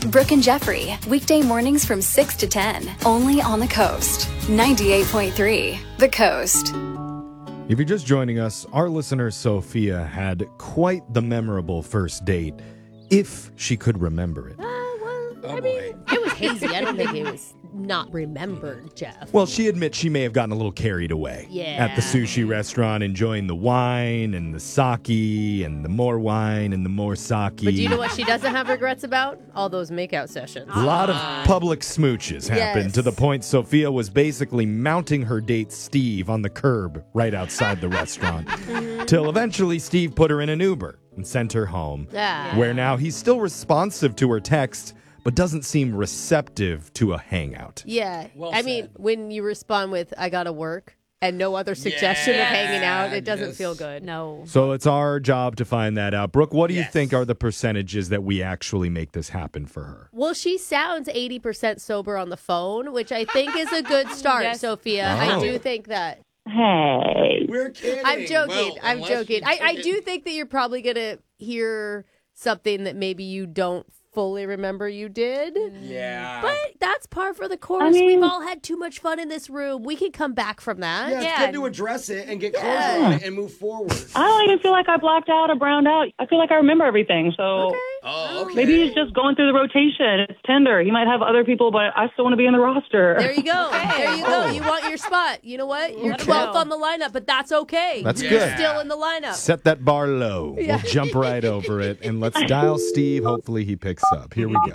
Brooke and Jeffrey, weekday mornings from 6 to 10, only on the Coast. 98.3, The Coast. If you're just joining us, our listener Sophia had quite the memorable first date, if she could remember it. I mean, it was hazy. I don't think it was not remembered, Jeff. Well, she admits she may have gotten a little carried away at the sushi restaurant, enjoying the wine and the sake and the more wine and the more sake. But do you know what she doesn't have regrets about? All those makeout sessions. A lot of public smooches happened to the point Sophia was basically mounting her date Steve on the curb right outside the restaurant. Till eventually Steve put her in an Uber and sent her home, where now he's still responsive to her text, but doesn't seem receptive to a hangout. Yeah. I mean, when you respond with, I gotta work, and no other suggestion of hanging out, it doesn't feel good. No. So it's our job to find that out. Brooke, what do you think are the percentages that we actually make this happen for her? Well, she sounds 80% sober on the phone, which I think is a good start, Sophia. I do think that. Hey. We're kidding. I'm joking. Well, I'm joking. I do think that you're probably going to hear something that maybe you don't fully remember you did. Yeah. But that's par for the course. We've all had too much fun in this room. We can come back from that. Yeah, it's good to address it and get closure on it and move forward. I don't even feel like I blacked out or browned out. I feel like I remember everything. So maybe he's just going through the rotation. It's Tinder. He might have other people, but I still want to be in the roster. There you go. There you go. You want your spot. You know what? You're 12th on the lineup, but that's okay. That's You're good. still in the lineup. Set that bar low. We'll jump right over it, and let's dial Steve. Hopefully he picks up. Here we go.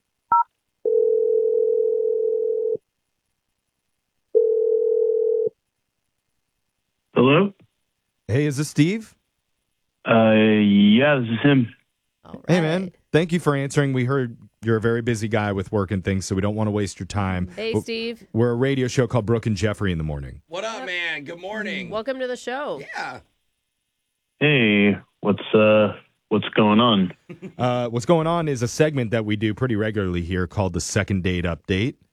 Hello? Hey, is this Steve? Yeah, this is him. All right. Hey, man. Thank you for answering. We heard you're a very busy guy with work and things, so we don't want to waste your time. Hey, Steve. We're a radio show called Brooke and Jeffrey in the Morning. What up, man? Good morning. Welcome to the show. Yeah. Hey, what's going on? What's going on is a segment that we do pretty regularly here called the Second Date Update.